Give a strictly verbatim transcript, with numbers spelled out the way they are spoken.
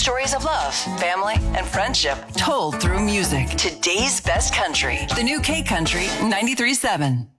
stories of love, family, and friendship told through music. Today's best country. The new K Country ninety-three point seven.